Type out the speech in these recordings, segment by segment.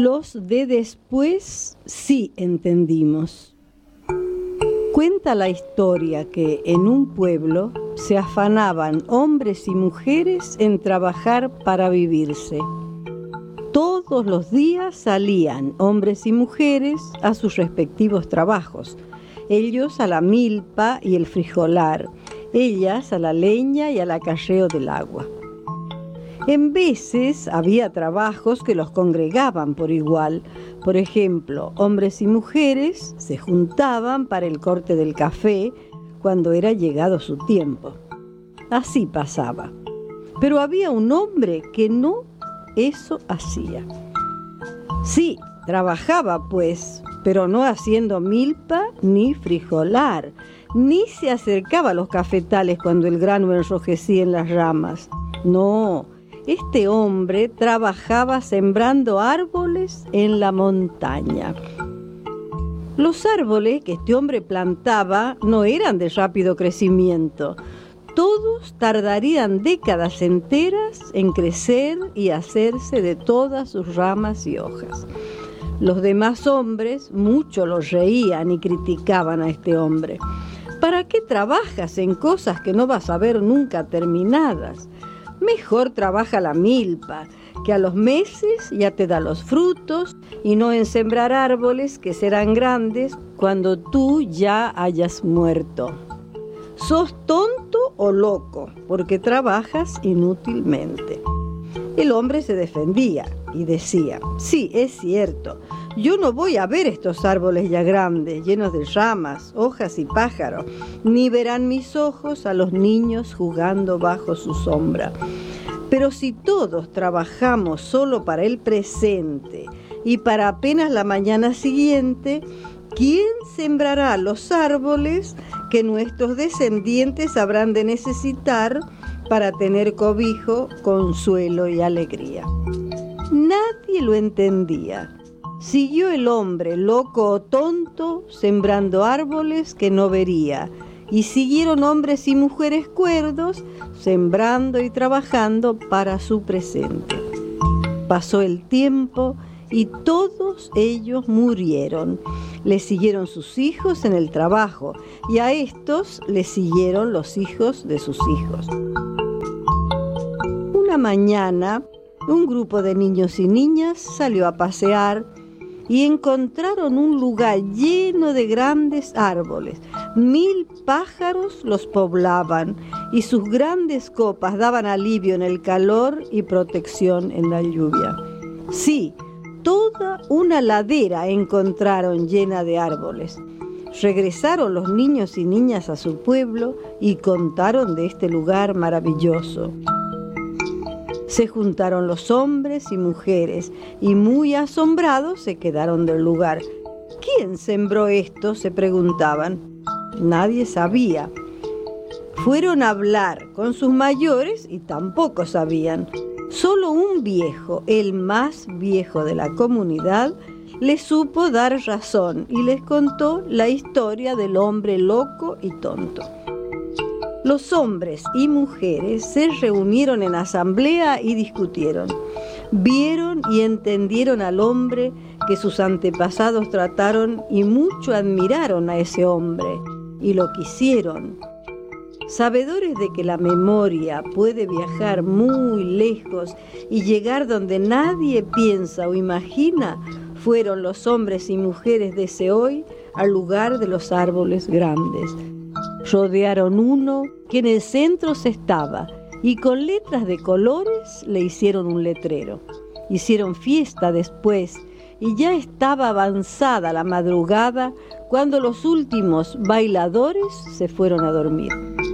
Los de después sí entendimos. Cuenta la historia que en un pueblo se afanaban hombres y mujeres en trabajar para vivirse. Todos los días salían hombres y mujeres a sus respectivos trabajos. Ellos a la milpa y el frijolar, ellas a la leña y al acarreo del agua. En veces había trabajos que los congregaban por igual. Por ejemplo, hombres y mujeres se juntaban para el corte del café cuando era llegado su tiempo. Así pasaba. Pero había un hombre que no eso hacía. Sí, trabajaba pues, pero no haciendo milpa ni frijolar, ni se acercaba a los cafetales cuando el grano enrojecía en las ramas. No, este hombre trabajaba sembrando árboles en la montaña. Los árboles que este hombre plantaba no eran de rápido crecimiento. Todos tardarían décadas enteras en crecer y hacerse de todas sus ramas y hojas. Los demás hombres mucho los reían y criticaban a este hombre. ¿Para qué trabajas en cosas que no vas a ver nunca terminadas? Mejor trabaja la milpa, que a los meses ya te da los frutos, y no en sembrar árboles que serán grandes cuando tú ya hayas muerto. Sos tonto o loco, porque trabajas inútilmente. El hombre se defendía y decía: sí, es cierto, yo no voy a ver estos árboles ya grandes, llenos de ramas, hojas y pájaros, ni verán mis ojos a los niños jugando bajo su sombra. Pero si todos trabajamos solo para el presente y para apenas la mañana siguiente, ¿quién sembrará los árboles que nuestros descendientes habrán de necesitar para tener cobijo, consuelo y alegría? Nadie lo entendía. Siguió el hombre, loco o tonto, sembrando árboles que no vería, y siguieron hombres y mujeres cuerdos, sembrando y trabajando para su presente. Pasó el tiempo y todos ellos murieron. Les siguieron sus hijos en el trabajo, y a estos les siguieron los hijos de sus hijos. Una mañana, un grupo de niños y niñas salió a pasear y encontraron un lugar lleno de grandes árboles. 1000 pájaros los poblaban y sus grandes copas daban alivio en el calor y protección en la lluvia. Sí, toda una ladera encontraron llena de árboles. Regresaron los niños y niñas a su pueblo y contaron de este lugar maravilloso. Se juntaron los hombres y mujeres y muy asombrados se quedaron del lugar. ¿Quién sembró esto?, se preguntaban. Nadie sabía. Fueron a hablar con sus mayores y tampoco sabían. Solo un viejo, el más viejo de la comunidad, les supo dar razón y les contó la historia del hombre loco y tonto. Los hombres y mujeres se reunieron en asamblea y discutieron. Vieron y entendieron al hombre que sus antepasados trataron y mucho admiraron a ese hombre y lo quisieron. Sabedores de que la memoria puede viajar muy lejos y llegar donde nadie piensa o imagina, fueron los hombres y mujeres de ese hoy al lugar de los árboles grandes. Rodearon uno que en el centro se estaba y con letras de colores le hicieron un letrero. Hicieron fiesta después y ya estaba avanzada la madrugada cuando los últimos bailadores se fueron a dormir.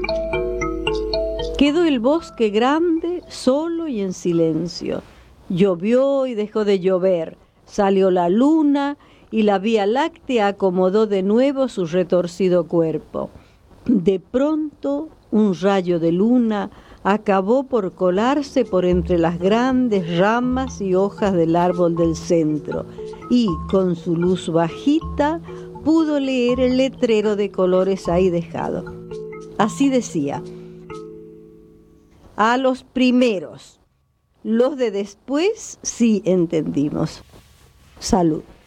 Quedó el bosque grande, solo y en silencio. Llovió y dejó de llover. Salió la luna y la Vía Láctea acomodó de nuevo su retorcido cuerpo. De pronto, un rayo de luna acabó por colarse por entre las grandes ramas y hojas del árbol del centro y, con su luz bajita, pudo leer el letrero de colores ahí dejado. Así decía: a los primeros, los de después sí entendimos. Salud.